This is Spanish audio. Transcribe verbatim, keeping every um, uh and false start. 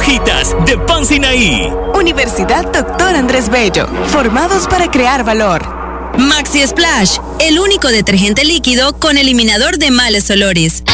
hojitas de Pan Sinaí. Universidad Doctor Andrés Bello, formados para crear valor. Maxi Splash, el único detergente líquido con eliminador de males olores.